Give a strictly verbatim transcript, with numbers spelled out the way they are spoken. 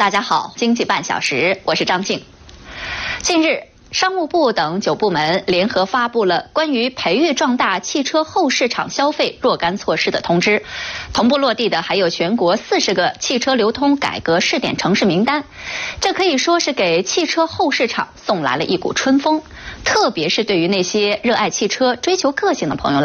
大家好，经济半小时，我是张静。近日，商务部等九部门联合发布了关于培育壮大汽车后市场消费若干措施的通知，同步落地的还有全国四十个汽车流通改革试点城市名单。这可以说是给汽车后市场送来了一股春风，特别是对于那些热爱汽车、追求个性的朋友来